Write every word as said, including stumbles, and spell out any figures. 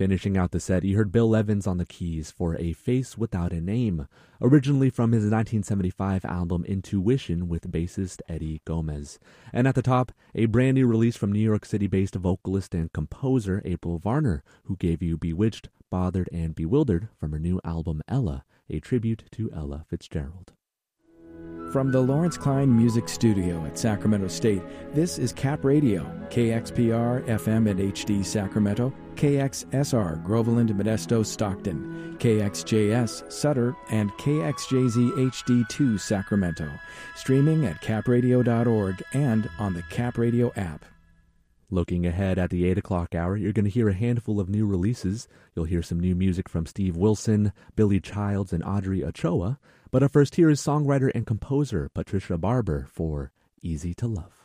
Finishing out the set, you heard Bill Evans on the keys for A Face Without a Name, originally from his nineteen seventy-five album Intuition with bassist Eddie Gomez. And at the top, a brand new release from New York City-based vocalist and composer April Varner, who gave you Bewitched, Bothered, and Bewildered from her new album Ella, a tribute to Ella Fitzgerald. From the Lawrence Klein Music Studio at Sacramento State, this is Cap Radio, K X P R, F M and H D Sacramento, K X S R, Groveland, Modesto, Stockton, K X J S, Sutter, and K X J Z H D two, Sacramento. Streaming at cap radio dot org and on the Cap Radio app. Looking ahead at the eight o'clock hour, you're going to hear a handful of new releases. You'll hear some new music from Steve Wilson, Billy Childs, and Audrey Ochoa. But up first, here is songwriter and composer Patricia Barber for Easy to Love.